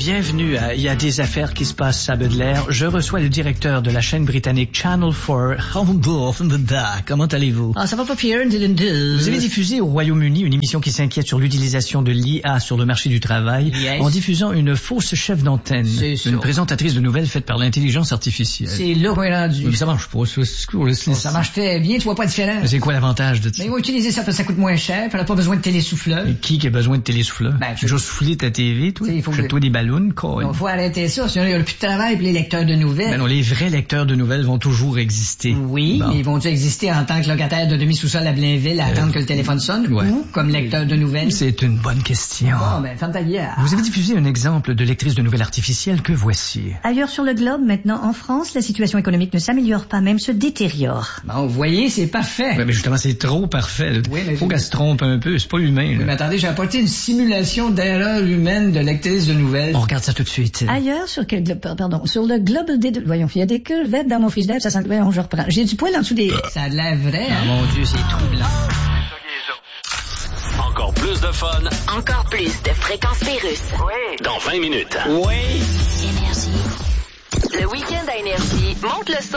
Bienvenue à Il y a des affaires qui se passent à Baudelaire. Je reçois le directeur de la chaîne britannique Channel 4. Comment allez-vous? Ah, ça va pas pire, Dylan. Vous avez diffusé au Royaume-Uni une émission qui s'inquiète sur l'utilisation de l'IA sur le marché du travail en diffusant une fausse chef d'antenne. C'est ça. Une présentatrice de nouvelles faite par l'intelligence artificielle. C'est là qu'on est rendu. Mais ça marche pas, Ça marche très bien, tu vois pas de différence. Mais c'est quoi l'avantage de ça? Mais ils vont utiliser ça parce que ça coûte moins cher, puis on n'a pas besoin de télésouffleur. Et qui a besoin de télésouffleur? Ben, tu as déjà soufflé ta TV, toi? Fais-toi des ballons, quoi. Il faut arrêter ça, sinon il n'y aura plus de travail pour les lecteurs de nouvelles. Ben non, les vrais lecteurs de nouvelles vont toujours exister. Oui, bon. Mais ils vont-ils exister en tant que locataire de demi-sous-sol à Blainville à attendre que le téléphone sonne ou comme lecteur de nouvelles? C'est une bonne question. Bon, ben, ferme ta gueule. Vous avez diffusé un exemple de lectrice de nouvelles artificielles que voici. Ailleurs sur le globe, maintenant, en France, la situation économique ne s'améliore pas, même se détériore. Bon, vous voyez, c'est parfait. Ouais, mais justement, c'est trop parfait. Oui, mais faut qu'elle se trompe un peu, c'est pas humain. Oui, mais attendez, j'ai apporté une simulation d'erreur humaine de lectrice de nouvelles. On regarde ça tout de suite. Ailleurs, sur le globe des... Voyons, il y a des curvettes dans mon fiche d'aide, ça sent... Voyons, je reprends. J'ai du poil en dessous des... Ça a de l'air vrai, hein? Mon Dieu, c'est troublant. Encore plus de fun. Encore plus de Fréquence Pérusse. Oui. Dans 20 minutes. Oui. Énergie. Le week-end à Énergie monte le son.